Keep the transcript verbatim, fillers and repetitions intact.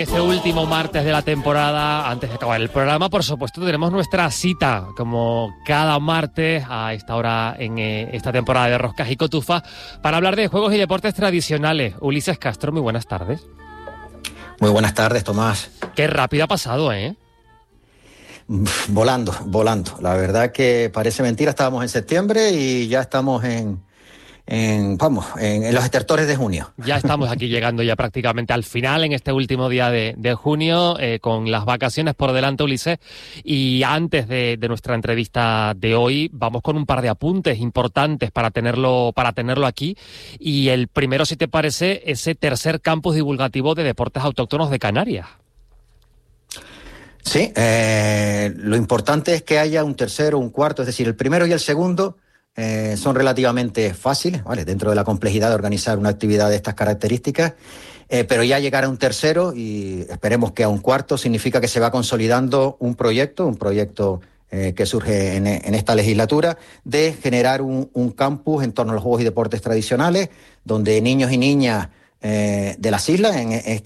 Este último martes de la temporada, antes de acabar el programa, por supuesto, tenemos nuestra cita, como cada martes a esta hora en eh, esta temporada de Roscas y Cotufas, para hablar de juegos y deportes tradicionales. Ulises Castro, muy buenas tardes. Muy buenas tardes, Tomás. Qué rápido ha pasado, ¿eh? Volando, volando. La verdad que parece mentira, estábamos en septiembre y ya estamos en... En, vamos, en, en los estertores de junio. Ya estamos aquí llegando ya prácticamente al final, en este último día de, de junio, eh, con las vacaciones por delante, Ulises. Y antes de, de nuestra entrevista de hoy, vamos con un par de apuntes importantes para tenerlo, para tenerlo aquí. Y el primero, si te parece, ese tercer campus divulgativo de deportes autóctonos de Canarias. Sí, eh, lo importante es que haya un tercero, un cuarto, es decir, el primero y el segundo Eh, son relativamente fáciles, ¿vale? Dentro de la complejidad de organizar una actividad de estas características, eh, pero ya llegar a un tercero y esperemos que a un cuarto significa que se va consolidando un proyecto, un proyecto eh, que surge en, en esta legislatura, de generar un, un campus en torno a los juegos y deportes tradicionales, donde niños y niñas eh, de las islas, en